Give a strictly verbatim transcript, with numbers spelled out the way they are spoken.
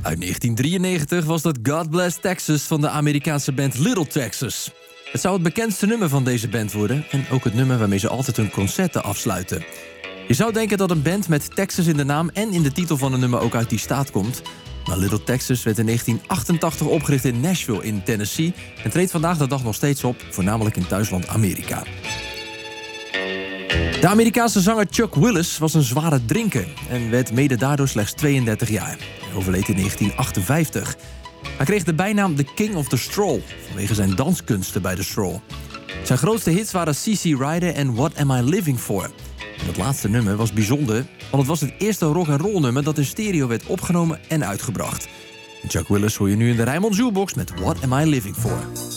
Uit negentien drieënnegentig was dat God Bless Texas van de Amerikaanse band Little Texas. Het zou het bekendste nummer van deze band worden en ook het nummer waarmee ze altijd hun concerten afsluiten. Je zou denken dat een band met Texas in de naam en in de titel van een nummer ook uit die staat komt. Maar Little Texas werd in negentien achtentachtig opgericht in Nashville in Tennessee en treedt vandaag de dag nog steeds op, voornamelijk in thuisland Amerika. De Amerikaanse zanger Chuck Willis was een zware drinker en werd mede daardoor slechts tweeëndertig jaar. Hij overleed in negentien achtenvijftig. Hij kreeg de bijnaam The King of the Stroll vanwege zijn danskunsten bij de stroll. Zijn grootste hits waren C C Rider en What Am I Living For? En het laatste nummer was bijzonder, want het was het eerste rock-and-roll nummer dat in stereo werd opgenomen en uitgebracht. En Chuck Willis hoor je nu in de Rijnmond Jukebox met What Am I Living For?